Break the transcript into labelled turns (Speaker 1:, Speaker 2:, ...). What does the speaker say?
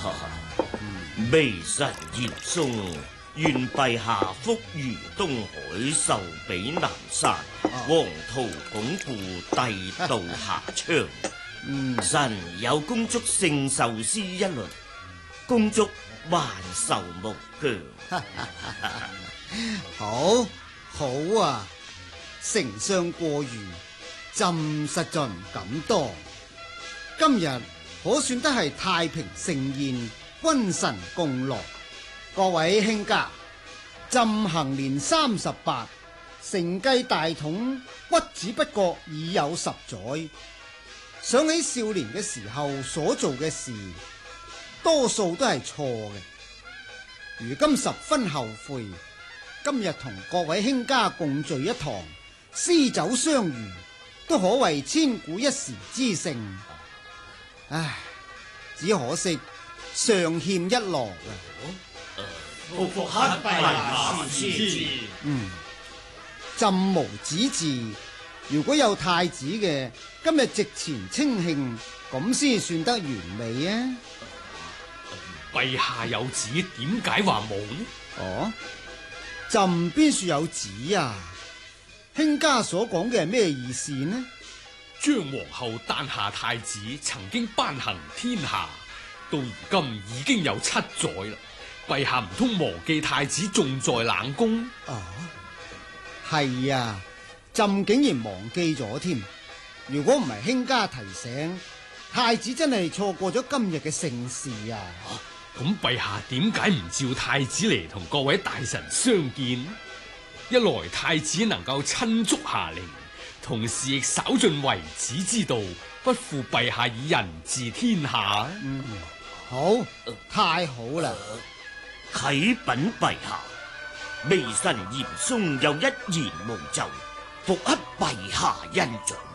Speaker 1: 微臣嚴嵩願陛下福如東海，壽比南山，黃土鞏固，帝道遐昌。臣有恭祝聖壽詩一輪，恭祝萬壽無疆。
Speaker 2: 好，好啊！丞相過譽，朕實在唔敢當。今日可算得係太平盛宴，君臣共樂。各位卿家，朕行年38，承繼大統，不知不覺已有10載。想起少年嘅時候所做嘅事，多數都係錯嘅。如今十分後悔，今日同各位卿家共聚一堂，詩酒相娛，都可謂千古一時之盛。唉，只可惜尚欠一樂啊！
Speaker 3: 復刻陛下之志。
Speaker 2: 朕無子嗣，如果有太子嘅，今日席前稱慶，咁先算得完美啊！
Speaker 4: 陛下有子，點解話冇呢？
Speaker 2: 哦，朕邊處有子啊？卿家所講嘅係咩意思呢？
Speaker 4: 張皇后誕下太子，曾經頒行天下，到如今已經有7載啦。陛下唔通忘記太子仲在冷宮？
Speaker 2: 哦，係啊，朕竟然忘記咗添。如果唔係卿家提醒，太子真係錯過咗今日嘅盛事啊！
Speaker 4: 咁陛下點解唔召太子嚟同各位大臣相見？一來太子能夠親觸下令，同時亦稍盡為子之道，不負陛下以仁治天下。
Speaker 2: 好，太好啦！
Speaker 1: 啟稟陛下，微臣嚴嵩有一言無就，復刻陛下恩准。